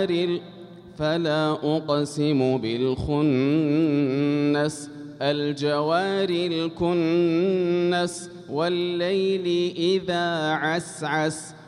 فلا أقسم بالخنس الجوار الكنس والليل إذا عسعس